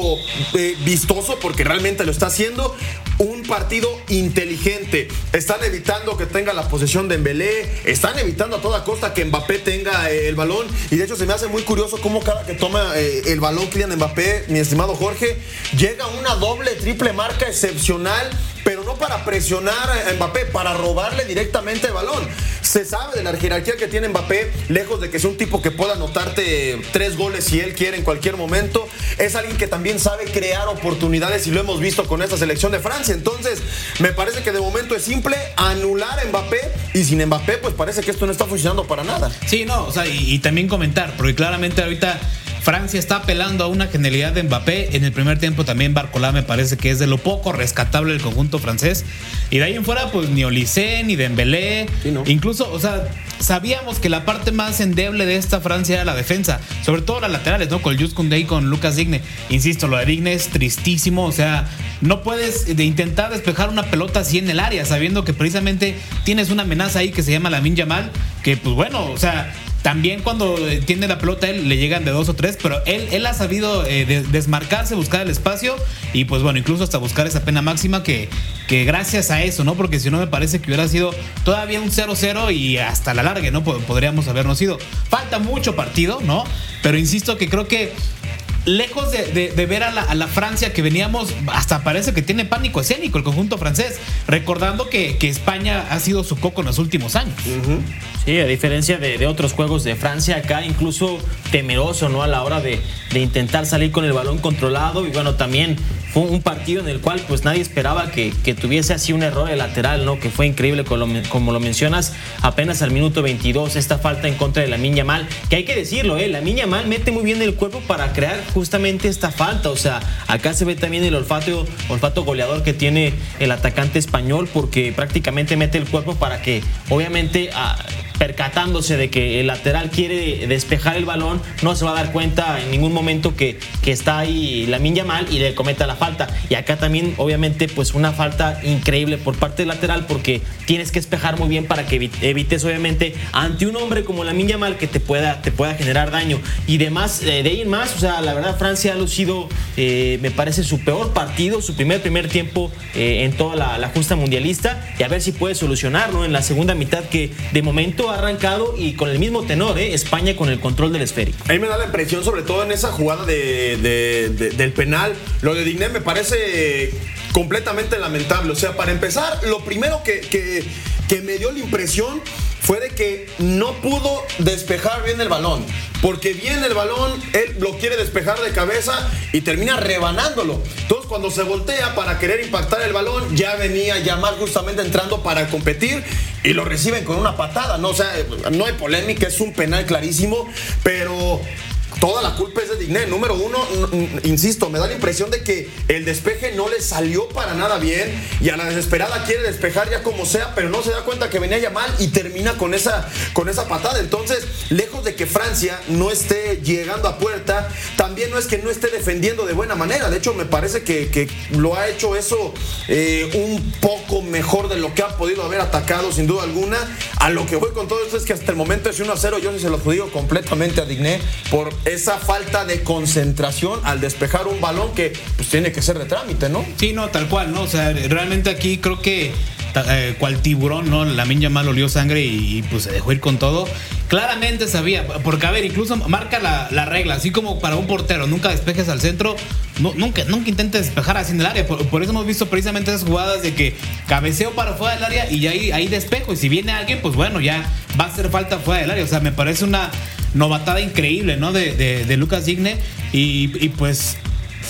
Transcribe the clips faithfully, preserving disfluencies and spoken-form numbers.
eh, vistoso, porque realmente lo está haciendo, un partido inteligente. Están evitando que tenga la posesión de Dembélé, están evitando a toda costa que Mbappé tenga eh, el balón, y de hecho se me hace muy curioso cómo cada que toma eh, el balón Kylian Mbappé, mi estimado Jorge, llega una doble, triple marca excepcional, pero no para presionar a Mbappé, para robarle directamente el balón. Se sabe de la jerarquía que tiene Mbappé, lejos de que sea un tipo que pueda anotarte tres goles si él quiere en cualquier momento. Es alguien que también sabe crear oportunidades y lo hemos visto con esta selección de Francia. Entonces, me parece que de momento es simple anular a Mbappé, y sin Mbappé, pues parece que esto no está funcionando para nada. Sí, no, o sea, y, y también comentar, porque claramente ahorita Francia está apelando a una genialidad de Mbappé. En el primer tiempo también Barcola me parece que es de lo poco rescatable del conjunto francés. Y de ahí en fuera, pues ni Olise, ni Dembélé. Sí, ¿no? Incluso, o sea, sabíamos que la parte más endeble de esta Francia era la defensa. Sobre todo las laterales, ¿no? Con el Jules Koundé y con Lucas Digne. Insisto, lo de Digne es tristísimo. O sea, no puedes de intentar despejar una pelota así en el área, sabiendo que precisamente tienes una amenaza ahí que se llama Lamine Yamal. Que, pues bueno, o sea... También cuando tiene la pelota él le llegan de dos o tres, pero él, él ha sabido eh, de, desmarcarse, buscar el espacio y pues bueno, incluso hasta buscar esa pena máxima que, que gracias a eso, ¿no? Porque si no me parece que hubiera sido todavía un cero cero y hasta la larga, ¿no? Podríamos habernos ido. Falta mucho partido, ¿no? Pero insisto que creo que lejos de, de, de ver a la, a la Francia que veníamos, hasta parece que tiene pánico escénico el conjunto francés, recordando que, que España ha sido su coco en los últimos años. Uh-huh. Sí, a diferencia de, de otros juegos de Francia, acá incluso temeroso, ¿no? A la hora de, de intentar salir con el balón controlado. Y bueno, también fue un partido en el cual pues nadie esperaba que, que tuviese así un error de lateral, ¿no? Que fue increíble, como lo, como lo mencionas, apenas al minuto veintidós, esta falta en contra de Lamine Yamal, que hay que decirlo, ¿eh? Lamine Yamal mete muy bien el cuerpo para crear justamente esta falta. O sea, acá se ve también el olfato, olfato goleador que tiene el atacante español, porque prácticamente mete el cuerpo para que, obviamente, a, percatándose de que el lateral quiere despejar el balón, no se va a dar cuenta en ningún momento que, que está ahí Lamine Yamal y le cometa la falta. Y acá también, obviamente, pues una falta increíble por parte del lateral, porque tienes que despejar muy bien para que evites, obviamente, ante un hombre como Lamine Yamal que te pueda, te pueda generar daño. Y demás, eh, de ahí en más, o sea, la verdad, Francia ha lucido, eh, me parece, su peor partido, su primer primer tiempo eh, en toda la, la justa mundialista, y a ver si puede solucionarlo en la segunda mitad, que de momento ha arrancado y con el mismo tenor, ¿eh? España con el control del esférico. A mí me da la impresión, sobre todo en esa jugada de, de, de, del penal, lo de Digne me parece completamente lamentable. O sea, para empezar, lo primero que, que, que me dio la impresión fue de que no pudo despejar bien el balón, porque viene el balón, él lo quiere despejar de cabeza y termina rebanándolo. Entonces, cuando se voltea para querer impactar el balón, ya venía Yamal justamente entrando para competir y lo reciben con una patada, ¿no? O sea, no hay polémica, es un penal clarísimo, pero toda la culpa es de Digne. Número uno, insisto, me da la impresión de que el despeje no le salió para nada bien y a la desesperada quiere despejar ya como sea, pero no se da cuenta que venía Yamal y termina con esa, con esa patada. Entonces, lejos de que Francia no esté llegando a puerta, también no es que no esté defendiendo de buena manera. De hecho, me parece que, que lo ha hecho eso eh, un poco mejor de lo que ha podido haber atacado, sin duda alguna. A lo que voy con todo esto es que hasta el momento es uno a cero. Yo sí se lo adjudico completamente a Digne por esa falta de concentración al despejar un balón que pues tiene que ser de trámite, ¿no? Sí, no, tal cual, ¿no? O sea, realmente aquí creo que eh, cual tiburón, ¿no? Lamine Yamal olió sangre y, y pues se dejó ir con todo. Claramente sabía, porque a ver, incluso marca la, la regla, así como para un portero, nunca despejes al centro, no, nunca, nunca intentes despejar así en el área. Por, por eso hemos visto precisamente esas jugadas de que cabeceo para fuera del área y ya ahí, ahí despejo. Y si viene alguien, pues bueno, ya va a hacer falta fuera del área. O sea, me parece una novatada increíble, ¿no? De, de, de Lucas Digne. Y, y pues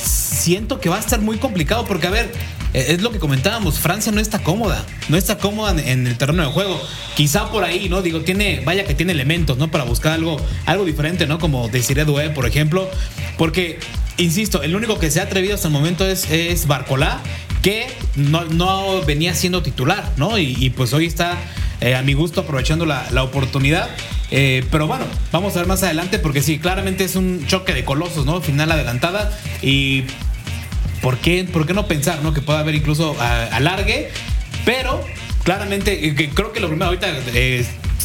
siento que va a estar muy complicado porque, a ver, es lo que comentábamos, Francia no está cómoda, no está cómoda en el terreno de juego. Quizá por ahí, ¿no? Digo, tiene, vaya que tiene elementos, ¿no? Para buscar algo, algo diferente, ¿no? Como Desiré Doué, por ejemplo. Porque, insisto, el único que se ha atrevido hasta el momento es, es Barcola, que no, no venía siendo titular, ¿no? Y, y pues hoy está, eh, a mi gusto, aprovechando la, la oportunidad. Eh, pero bueno, vamos a ver más adelante, porque sí, claramente es un choque de colosos, ¿no? Final adelantada. Y ¿por qué, por qué no pensar, ¿no? Que pueda haber incluso alargue, pero claramente eh, que creo que lo primero ahorita eh,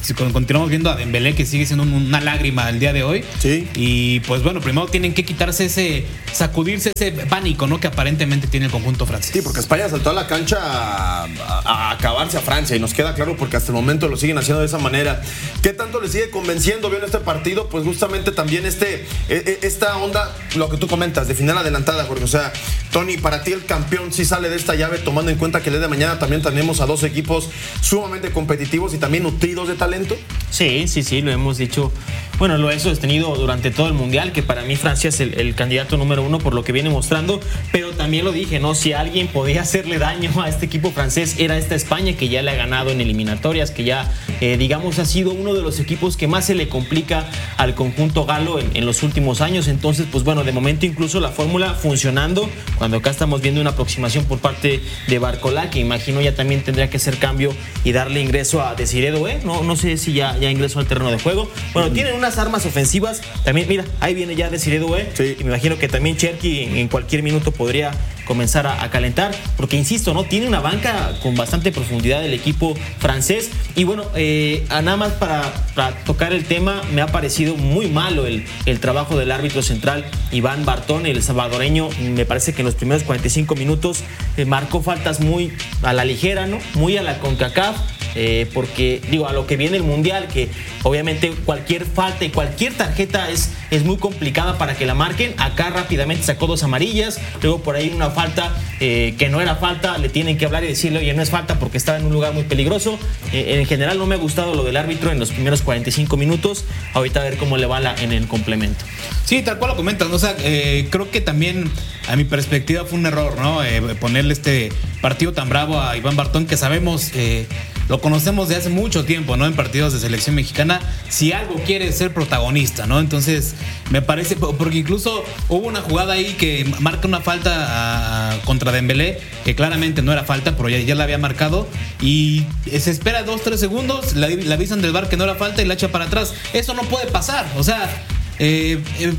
si continuamos viendo a Dembélé, que sigue siendo un, una lágrima al día de hoy. Sí. Y pues bueno, primero tienen que quitarse ese, sacudirse ese pánico, ¿no? Que aparentemente tiene el conjunto francés. Sí, porque España saltó a la cancha a, a, a acabarse a Francia y nos queda claro porque hasta el momento lo siguen haciendo de esa manera. ¿Qué tanto le sigue convenciendo bien este partido? Pues justamente también este, esta onda, lo que tú comentas, de final adelantada, Jorge. O sea, Tony, para ti el campeón sí sale de esta llave, tomando en cuenta que el día de mañana también tenemos a dos equipos sumamente competitivos y también nutridos de talento. Sí, sí, sí, lo hemos dicho. Bueno, lo he sostenido durante todo el Mundial, que para mí Francia es el, el candidato número uno por lo que viene mostrando, pero también lo dije, ¿no? Si alguien podía hacerle daño a este equipo francés, era esta España, que ya le ha ganado en eliminatorias, que ya, eh, digamos, ha sido uno de los equipos que más se le complica al conjunto galo en, en los últimos años. Entonces, pues bueno, de momento incluso la fórmula funcionando, cuando acá estamos viendo una aproximación por parte de Barcola, que imagino ya también tendría que hacer cambio y darle ingreso a Desiré Doué, no, no sé si ya, ya ingresó al terreno de juego. Bueno, mm. tienen unas armas ofensivas, también, mira, ahí viene ya Desiré Doué, sí. Y me imagino que también Cherki en, en cualquier minuto podría comenzar a, a calentar, porque insisto, ¿no? Tiene una banca con bastante profundidad el equipo francés. Y bueno, eh, nada más para, para tocar el tema, me ha parecido muy malo el, el trabajo del árbitro central Iván Bartón, el salvadoreño. Me parece que en los primeros cuarenta y cinco minutos eh, marcó faltas muy a la ligera, ¿no? Muy a la CONCACAF. Eh, porque digo, a lo que viene el Mundial, que obviamente cualquier falta y cualquier tarjeta es, es muy complicada para que la marquen. Acá rápidamente sacó dos amarillas, luego por ahí una falta eh, que no era falta, le tienen que hablar y decirle, oye, no es falta porque estaba en un lugar muy peligroso. Eh, en general no me ha gustado lo del árbitro en los primeros cuarenta y cinco minutos. Ahorita a ver cómo le va la, en el complemento. Sí, tal cual lo comentas, ¿no? O sea, eh, creo que también a mi perspectiva fue un error, ¿no? Eh, ponerle este partido tan bravo a Iván Bartón, que sabemos, eh, lo conocemos de hace mucho tiempo, ¿no? En partidos de selección mexicana, si algo quiere ser protagonista, ¿no? Entonces, me parece, porque incluso hubo una jugada ahí que marca una falta a, a, contra Dembélé, que claramente no era falta, pero ya, ya la había marcado, y se espera dos, tres segundos, le, le avisan del V A R que no era falta y la echa para atrás. Eso no puede pasar, o sea, eh, eh,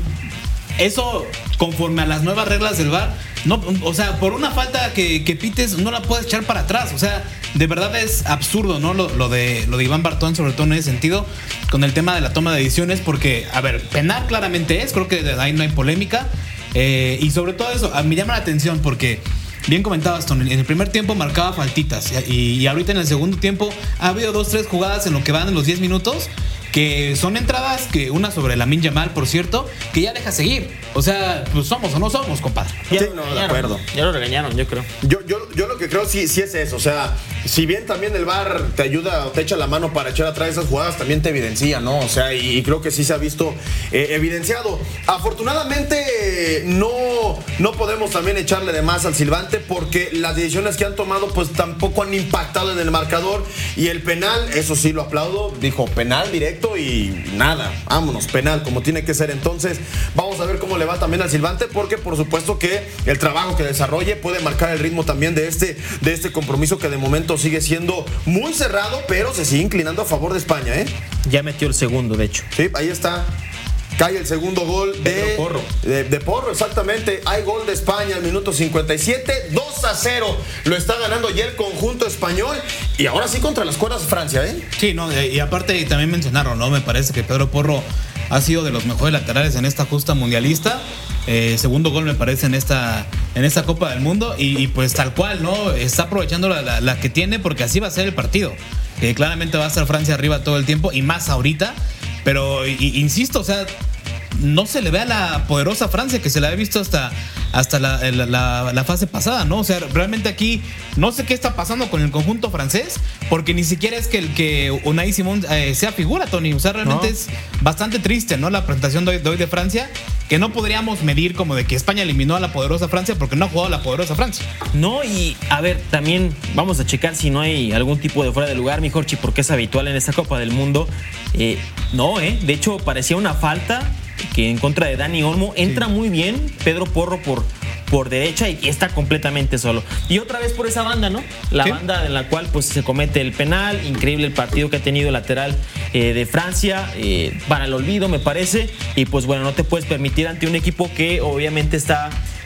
eso conforme a las nuevas reglas del V A R, no, o sea, por una falta que, que pites no la puedes echar para atrás. O sea, de verdad es absurdo, ¿no? Lo, lo, de, lo de Iván Bartón, sobre todo en ese sentido, con el tema de la toma de decisiones, porque, a ver, penal claramente es, creo que de ahí no hay polémica, eh, y sobre todo eso, a mí me llama la atención porque, bien comentabas, Tony, en el primer tiempo marcaba faltitas, y, y ahorita en el segundo tiempo ha habido dos, tres jugadas en lo que van en los diez minutos, que son entradas, que una sobre Lamine Yamal, por cierto, que ya deja seguir. O sea, pues somos o no somos, compadre. Ya, sí, no, de acuerdo. Ya lo regañaron, yo creo. Yo, yo, yo lo que creo sí, sí es eso. O sea, si bien también el V A R te ayuda o te echa la mano para echar atrás esas jugadas, también te evidencia, ¿no? O sea, y, y creo que sí se ha visto eh, evidenciado. Afortunadamente, no, no podemos también echarle de más al silbante, porque las decisiones que han tomado, pues tampoco han impactado en el marcador. Y el penal, eso sí lo aplaudo. Dijo penal directo y nada, vámonos, penal, como tiene que ser. Entonces, vamos a ver cómo le va también al silbante, porque por supuesto que el trabajo que desarrolle puede marcar el ritmo también de este, de este compromiso, que de momento sigue siendo muy cerrado, pero se sigue inclinando a favor de España, ¿eh? Ya metió el segundo, de hecho. Sí, ahí está. Cae el segundo gol de Porro. De, de Porro, exactamente. Hay gol de España al minuto cincuenta y siete, dos a cero. Lo está ganando ya el conjunto español. Y ahora sí contra las cuerdas Francia, ¿eh? Sí, no, y aparte también mencionaron, ¿no? Me parece que Pedro Porro ha sido de los mejores laterales en esta justa mundialista. Eh, segundo gol me parece en esta, en esta Copa del Mundo. Y, y pues tal cual, ¿no? Está aprovechando la, la, la que tiene, porque así va a ser el partido. Que claramente va a estar Francia arriba todo el tiempo, y más ahorita. Pero y, insisto, o sea, no se le ve a la poderosa Francia que se la había visto hasta, hasta la, la, la, la fase pasada, ¿no? O sea, realmente aquí no sé qué está pasando con el conjunto francés, porque ni siquiera es que el que Unai Simón eh, sea figura, Tony. O sea, realmente no. Es bastante triste, ¿no? La presentación de hoy, de hoy de Francia, que no podríamos medir como de que España eliminó a la poderosa Francia, porque no ha jugado a la poderosa Francia. No, y a ver, también vamos a checar si no hay algún tipo de fuera de lugar, mi Jorchi, porque es habitual en esta Copa del Mundo. Eh, no, ¿eh? De hecho, parecía una falta que en contra de Dani Olmo. Entra sí. Muy bien Pedro Porro por, por derecha y está completamente solo. Y otra vez por esa banda, ¿no? La sí. banda en la cual pues se comete el penal. Increíble el partido que ha tenido el lateral eh, de Francia, eh, para el olvido, me parece. Y pues bueno, no te puedes permitir ante un equipo que obviamente está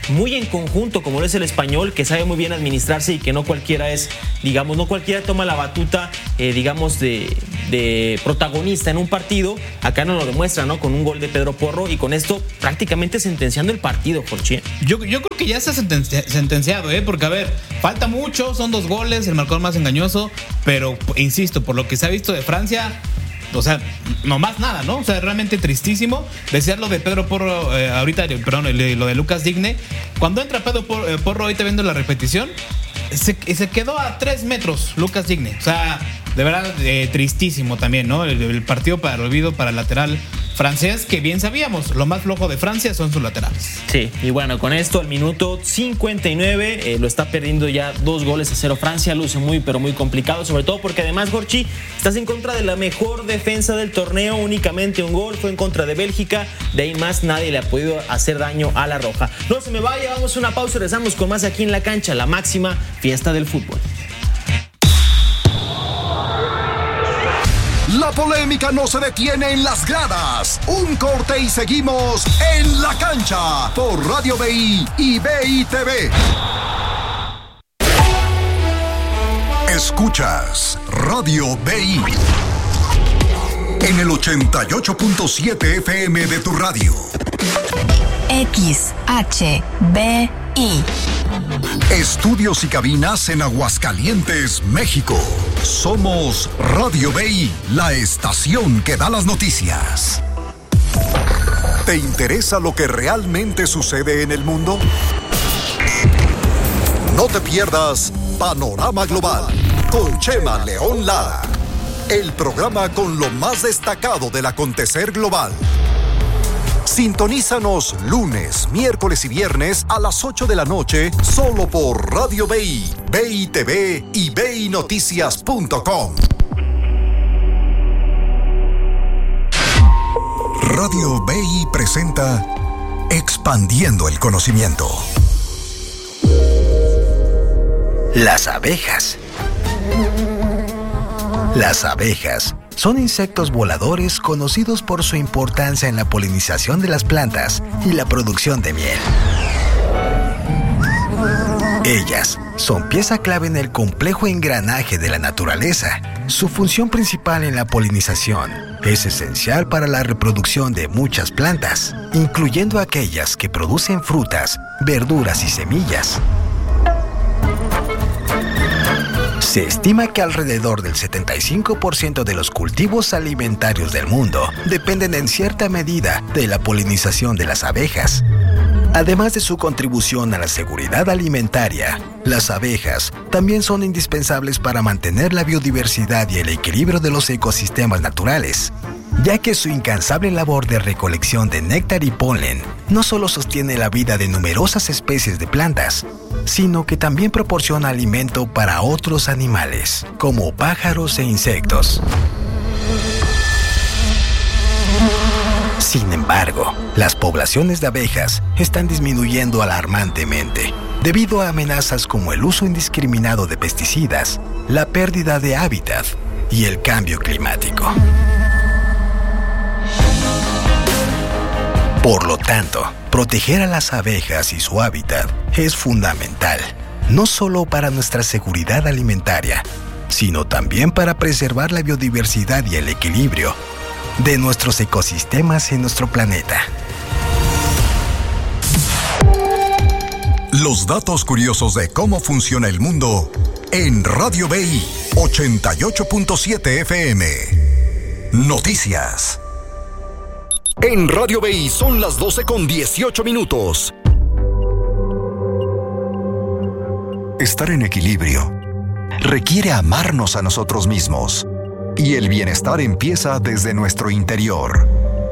muy en conjunto, como lo es el Español, que sabe muy bien administrarse y que no cualquiera es, digamos, no cualquiera toma la batuta, eh, digamos, de, de protagonista en un partido. Acá nos lo demuestra, ¿no? Con un gol de Pedro Porro y con esto prácticamente sentenciando el partido, Jorge. Yo, yo creo que ya está sentenciado, ¿eh? Porque, a ver, falta mucho, son dos goles, el marcador más engañoso, pero, insisto, por lo que se ha visto de Francia, o sea, no más nada, ¿no? O sea, realmente tristísimo. Decías lo de Pedro Porro, eh, ahorita, perdón, lo de Lucas Digne. Cuando entra Pedro Porro, eh, Porro ahorita viendo la repetición, se, se quedó a tres metros Lucas Digne. O sea, de verdad, eh, tristísimo también, ¿no? El, el partido para el olvido para el lateral francés, que bien sabíamos, lo más flojo de Francia son sus laterales. Sí, y bueno, con esto al minuto cincuenta y nueve eh, lo está perdiendo ya dos goles a cero Francia, luce muy pero muy complicado, sobre todo porque además, Gorchi, estás en contra de la mejor defensa del torneo, únicamente un gol, fue en contra de Bélgica, de ahí más nadie le ha podido hacer daño a la roja. No se me vaya, vamos a una pausa y regresamos con más aquí en La Cancha, la máxima fiesta del fútbol. La polémica no se detiene en las gradas. Un corte y seguimos en La Cancha por Radio B I y B I T V. Escuchas Radio B I en el ochenta y ocho punto siete F M de tu radio. X H B I. Estudios y cabinas en Aguascalientes, México. Somos Radio B I, la estación que da las noticias. ¿Te interesa lo que realmente sucede en el mundo? No te pierdas Panorama Global con Chema León Lara, el programa con lo más destacado del acontecer global. Sintonízanos lunes, miércoles y viernes a las ocho de la noche solo por Radio B I, B I T V y B I Noticias punto com. Radio B I presenta Expandiendo el Conocimiento. Las abejas. Las abejas son insectos voladores conocidos por su importancia en la polinización de las plantas y la producción de miel. Ellas son pieza clave en el complejo engranaje de la naturaleza. Su función principal en la polinización es esencial para la reproducción de muchas plantas, incluyendo aquellas que producen frutas, verduras y semillas. Se estima que alrededor del setenta y cinco por ciento de los cultivos alimentarios del mundo dependen en cierta medida de la polinización de las abejas. Además de su contribución a la seguridad alimentaria, las abejas también son indispensables para mantener la biodiversidad y el equilibrio de los ecosistemas naturales, ya que su incansable labor de recolección de néctar y polen no solo sostiene la vida de numerosas especies de plantas, sino que también proporciona alimento para otros animales, como pájaros e insectos. Sin embargo, las poblaciones de abejas están disminuyendo alarmantemente debido a amenazas como el uso indiscriminado de pesticidas, la pérdida de hábitat y el cambio climático. Por lo tanto, proteger a las abejas y su hábitat es fundamental, no solo para nuestra seguridad alimentaria, sino también para preservar la biodiversidad y el equilibrio de nuestros ecosistemas en nuestro planeta. Los datos curiosos de cómo funciona el mundo en Radio B I ochenta y ocho punto siete F M. Noticias. En Radio B I son las doce con dieciocho minutos. Estar en equilibrio requiere amarnos a nosotros mismos. Y el bienestar empieza desde nuestro interior.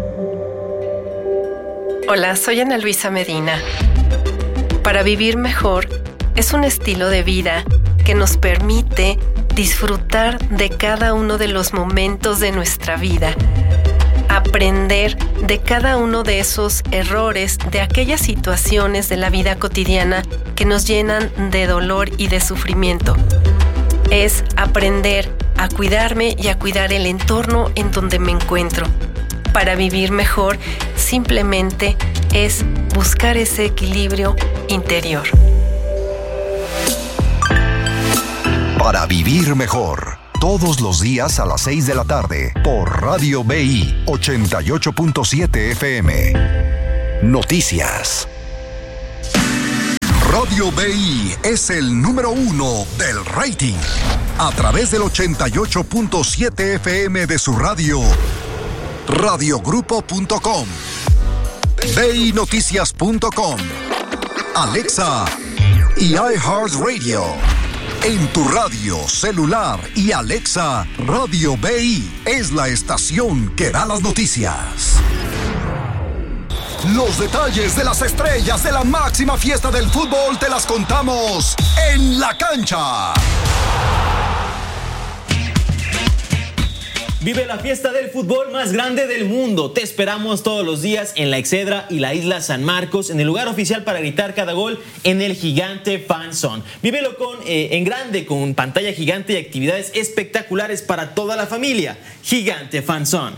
Hola, soy Ana Luisa Medina. Para vivir mejor es un estilo de vida que nos permite disfrutar de cada uno de los momentos de nuestra vida, aprender de cada uno de esos errores, de aquellas situaciones de la vida cotidiana que nos llenan de dolor y de sufrimiento. Es aprender a cuidarme y a cuidar el entorno en donde me encuentro. Para vivir mejor, simplemente es buscar ese equilibrio interior. Para vivir mejor, todos los días a las seis de la tarde, por Radio B I ochenta y ocho punto siete F M. Noticias. Radio B I es el número uno del rating. A través del ochenta y ocho punto siete F M de su radio, radiogrupo punto com, B I Noticias punto com, Alexa y iHeartRadio. En tu radio, celular y Alexa, Radio B I es la estación que da las noticias. Los detalles de las estrellas de la máxima fiesta del fútbol te las contamos en La Cancha. Vive la fiesta del fútbol más grande del mundo. Te esperamos todos los días en la Excedra y la Isla San Marcos, en el lugar oficial para gritar cada gol en el Gigante Fan Zone. Vívelo con, eh, en grande, con pantalla gigante y actividades espectaculares para toda la familia. Gigante Fan Zone.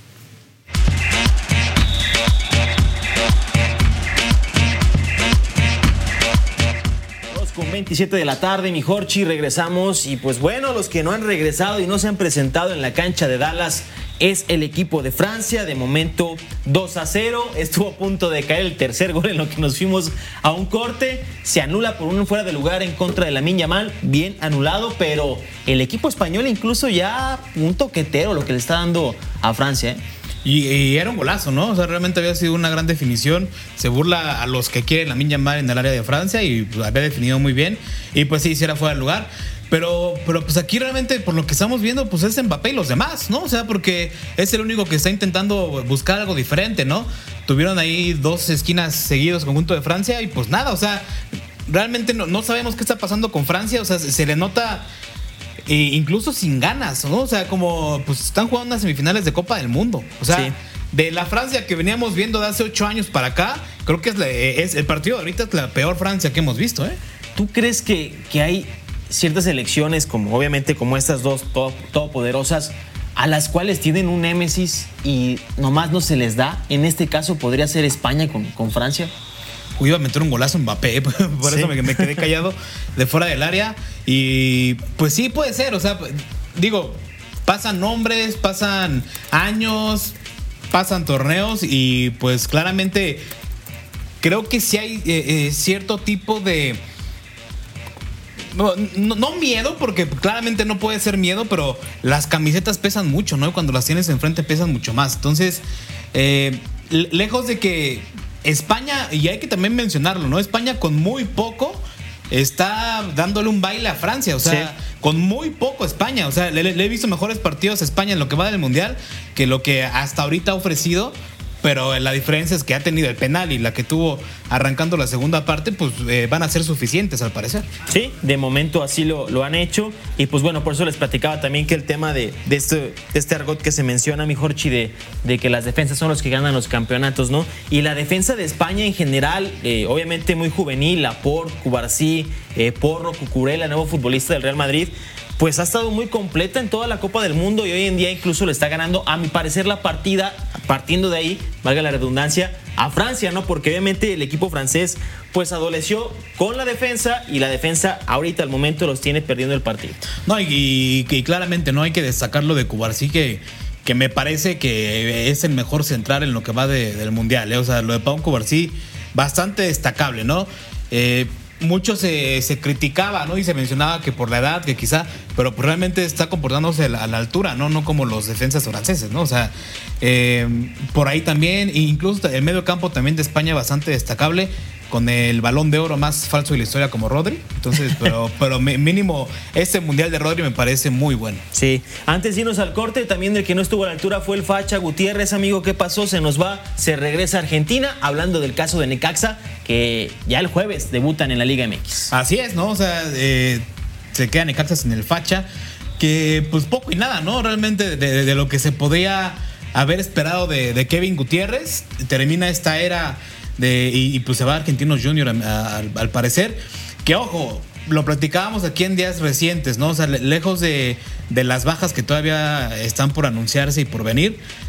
Con veintisiete de la tarde, mi Jorchi, regresamos y pues bueno, los que no han regresado y no se han presentado en la cancha de Dallas es el equipo de Francia. De momento dos a cero, estuvo a punto de caer el tercer gol en lo que nos fuimos a un corte, se anula por un fuera de lugar en contra de Lamine Yamal, bien anulado, pero el equipo español incluso ya un toquetero lo que le está dando a Francia, ¿eh? Y, y era un golazo, ¿no? O sea, realmente había sido una gran definición. Se burla a los que quieren Lamine Yamal en el área de Francia y pues, había definido muy bien. Y pues sí, hiciera fuera de lugar. Pero, pero pues aquí realmente, por lo que estamos viendo, pues es Mbappé y los demás, ¿no? O sea, porque es el único que está intentando buscar algo diferente, ¿no? Tuvieron ahí dos esquinas seguidos conjunto de Francia y pues nada, o sea, realmente no, no sabemos qué está pasando con Francia. O sea, se, se le nota... E incluso sin ganas, ¿no? O sea, como pues están jugando unas semifinales de Copa del Mundo. O sea, sí, de la Francia que veníamos viendo de hace ocho años para acá, creo que es, la, es el partido de ahorita es la peor Francia que hemos visto, ¿eh? ¿Tú crees que, que hay ciertas elecciones, como obviamente como estas dos top, todopoderosas, a las cuales tienen un némesis y nomás no se les da? En este caso podría ser España con, con Francia. Iba a meter un golazo Mbappé, por ¿Sí? eso me, me quedé callado de fuera del área. Y pues sí, puede ser, o sea, digo, pasan nombres, pasan años, pasan torneos y pues claramente creo que sí hay eh, eh, cierto tipo de... No, no, no miedo, porque claramente no puede ser miedo, pero las camisetas pesan mucho, ¿no? Cuando las tienes enfrente pesan mucho más. Entonces, eh, lejos de que España, y hay que también mencionarlo, ¿no? España con muy poco está dándole un baile a Francia, o sea, sí, con muy poco España, o sea, le, le he visto mejores partidos a España en lo que va del Mundial que lo que hasta ahorita ha ofrecido. Pero la diferencia es que ha tenido el penal y la que tuvo arrancando la segunda parte, pues eh, van a ser suficientes al parecer. Sí, de momento así lo, lo han hecho. Y pues bueno, por eso les platicaba también que el tema de, de, este, de este argot que se menciona, mi Jorchi, de, de que las defensas son los que ganan los campeonatos, ¿no? Y la defensa de España en general, eh, obviamente muy juvenil, Laporte, Cubarsí, eh, Porro, Cucurella, nuevo futbolista del Real Madrid, pues ha estado muy completa en toda la Copa del Mundo y hoy en día incluso le está ganando, a mi parecer, la partida, partiendo de ahí, valga la redundancia, a Francia, ¿no? Porque obviamente el equipo francés pues adoleció con la defensa y la defensa ahorita al momento los tiene perdiendo el partido. No, y, y, y claramente no hay que destacarlo de Cubarsí, que, que me parece que es el mejor central en lo que va de, del Mundial, ¿eh? O sea, lo de Pau Cubarsí, bastante destacable, ¿no? Eh... Mucho se, se criticaba, ¿no? Y se mencionaba que por la edad, que quizá, pero pues realmente está comportándose a la, a la altura, ¿no? No como los defensas franceses, ¿no? O sea, eh, por ahí también, incluso el medio campo también de España bastante destacable, con el Balón de Oro más falso de la historia como Rodri. Entonces, pero, pero mínimo este Mundial de Rodri me parece muy bueno. Sí, antes de irnos al corte, también el que no estuvo a la altura fue el Facha Gutiérrez, amigo. ¿Qué pasó? Se nos va, se regresa a Argentina, hablando del caso de Necaxa, que ya el jueves debutan en la Liga M X. Así es, ¿no? O sea, eh, se queda Necaxa sin el Facha, que pues poco y nada, ¿no? Realmente de, de, de lo que se podía haber esperado de, de Kevin Gutiérrez, termina esta era de, y, y pues se va a Argentinos Junior a, a, al, al parecer, que ojo, lo platicábamos aquí en días recientes, ¿no? O sea, lejos de, de las bajas que todavía están por anunciarse y por venir,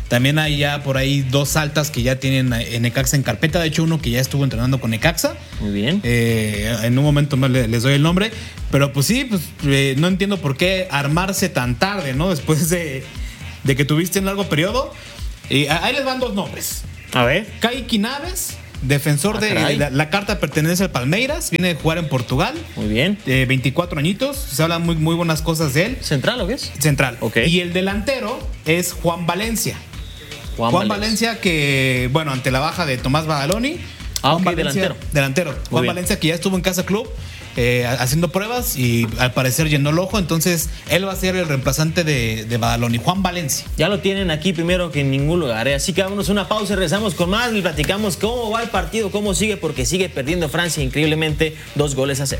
También hay ya por ahí dos altas que ya tienen en Necaxa en carpeta. De hecho, uno que ya estuvo entrenando con Necaxa. Muy bien. Eh, en un momento más les doy el nombre. Pero pues sí, pues eh, no entiendo por qué armarse tan tarde, ¿no? Después de, de que tuviste un largo periodo. Eh, ahí les van dos nombres. A ver. Kai Quinaves, defensor Ah, de caray. la, la carta pertenece al Palmeiras, viene de jugar en Portugal. Muy bien. Eh, veinticuatro añitos, se hablan muy, muy buenas cosas de él. ¿Central o qué es? Central. Ok. Y el delantero es Juan Valencia. Juan, Juan Valencia. Valencia, que, bueno, ante la baja de Tomás Badaloni. Ah, Juan ok, Valencia, delantero. Delantero. Muy Juan bien. Valencia, que ya estuvo en Casa Club eh, haciendo pruebas y al parecer llenó el ojo. Entonces, él va a ser el reemplazante de, de Badaloni, Juan Valencia. Ya lo tienen aquí primero que en ningún lugar, ¿eh? Así que vámonos a una pausa y regresamos con más y platicamos cómo va el partido, cómo sigue, porque sigue perdiendo Francia increíblemente dos goles a cero.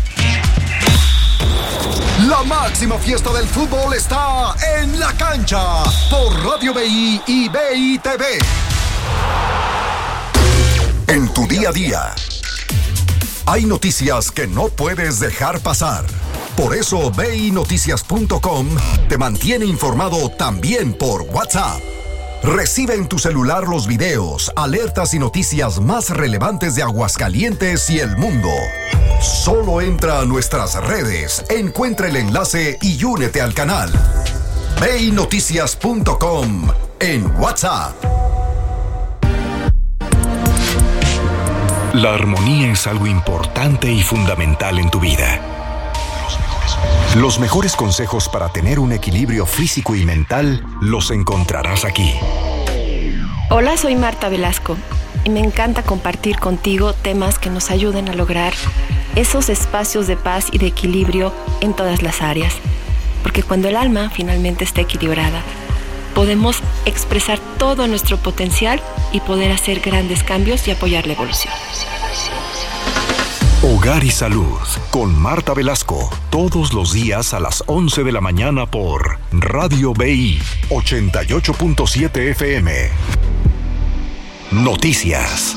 La máxima fiesta del fútbol está en la cancha por Radio B I y B I T V. En tu día a día hay noticias que no puedes dejar pasar. Por eso B I Noticias punto com te mantiene informado también por WhatsApp. Recibe en tu celular los videos, alertas y noticias más relevantes de Aguascalientes y el mundo. Solo entra a nuestras redes, encuentra el enlace y únete al canal. B I Noticias punto com en WhatsApp. La armonía es algo importante y fundamental en tu vida. Los mejores consejos para tener un equilibrio físico y mental los encontrarás aquí. Hola, soy Marta Velasco y me encanta compartir contigo temas que nos ayuden a lograr esos espacios de paz y de equilibrio en todas las áreas. Porque cuando el alma finalmente está equilibrada, podemos expresar todo nuestro potencial y poder hacer grandes cambios y apoyar la evolución. Hogar y Salud con Marta Velasco, todos los días a las once de la mañana por Radio B I ochenta y ocho punto siete F M. Noticias.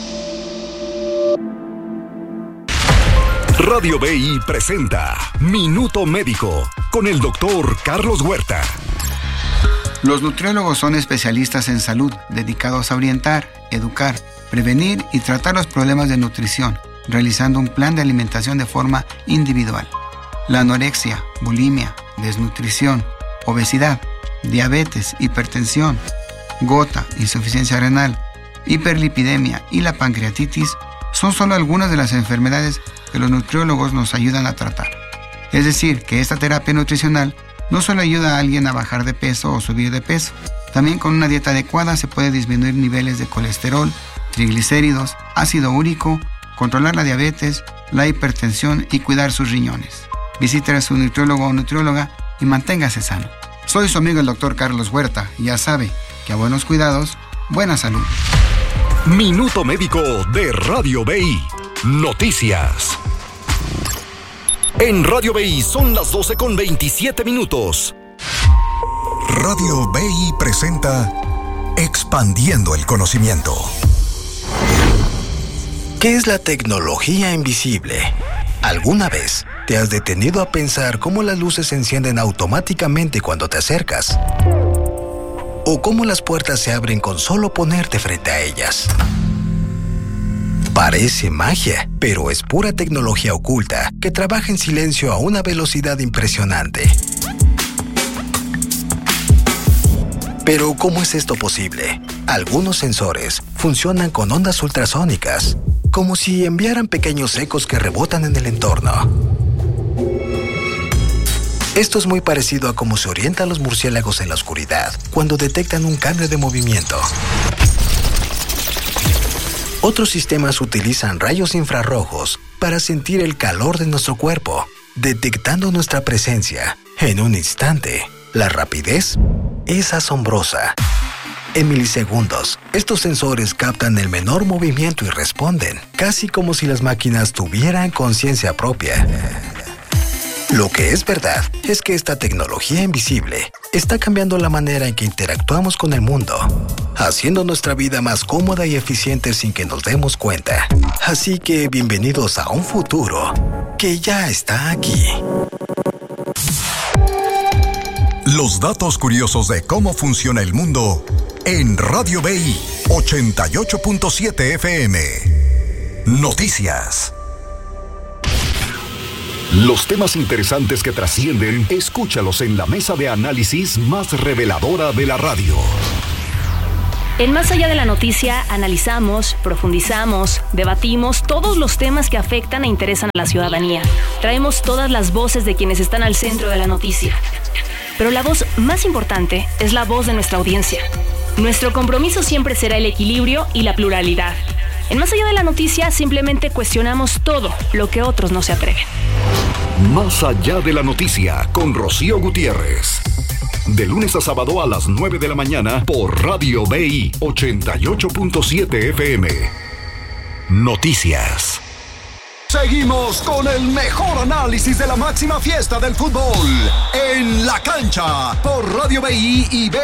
Radio B I presenta Minuto Médico con el doctor Carlos Huerta. Los nutriólogos son especialistas en salud, dedicados a orientar, educar, prevenir y tratar los problemas de nutrición, realizando un plan de alimentación de forma individual. La anorexia, bulimia, desnutrición, obesidad, diabetes, hipertensión, gota, insuficiencia renal, hiperlipidemia y la pancreatitis son solo algunas de las enfermedades que los nutriólogos nos ayudan a tratar. Es decir, que esta terapia nutricional no solo ayuda a alguien a bajar de peso o subir de peso, también con una dieta adecuada se puede disminuir niveles de colesterol, triglicéridos, ácido úrico, controlar la diabetes, la hipertensión y cuidar sus riñones. Visite a su nutriólogo o nutrióloga y manténgase sano. Soy su amigo el doctor Carlos Huerta y ya sabe que a buenos cuidados, buena salud. Minuto Médico de Radio B I. Noticias. En Radio B I son las doce con veintisiete minutos. Radio B I presenta Expandiendo el Conocimiento. ¿Qué es la tecnología invisible? ¿Alguna vez te has detenido a pensar cómo las luces se encienden automáticamente cuando te acercas? ¿O cómo las puertas se abren con solo ponerte frente a ellas? Parece magia, pero es pura tecnología oculta que trabaja en silencio a una velocidad impresionante. Pero ¿cómo es esto posible? Algunos sensores funcionan con ondas ultrasónicas, como si enviaran pequeños ecos que rebotan en el entorno. Esto es muy parecido a cómo se orientan los murciélagos en la oscuridad cuando detectan un cambio de movimiento. Otros sistemas utilizan rayos infrarrojos para sentir el calor de nuestro cuerpo, detectando nuestra presencia en un instante. La rapidez es asombrosa. En milisegundos, estos sensores captan el menor movimiento y responden, casi como si las máquinas tuvieran conciencia propia. Lo que es verdad es que esta tecnología invisible está cambiando la manera en que interactuamos con el mundo, haciendo nuestra vida más cómoda y eficiente sin que nos demos cuenta. Así que bienvenidos a un futuro que ya está aquí. Los datos curiosos de cómo funciona el mundo en Radio B I ochenta y ocho punto siete F M. Noticias. Los temas interesantes que trascienden, escúchalos en la mesa de análisis más reveladora de la radio. En Más Allá de la Noticia analizamos, profundizamos, debatimos todos los temas que afectan e interesan a la ciudadanía. Traemos todas las voces de quienes están al centro de la noticia. Pero la voz más importante es la voz de nuestra audiencia. Nuestro compromiso siempre será el equilibrio y la pluralidad. En Más Allá de la Noticia simplemente cuestionamos todo lo que otros no se atreven. Más Allá de la Noticia con Rocío Gutiérrez. De lunes a sábado a las nueve de la mañana por Radio B I ochenta y ocho punto siete F M. Noticias. Seguimos con el mejor análisis de la máxima fiesta del fútbol. En la cancha por Radio B I y B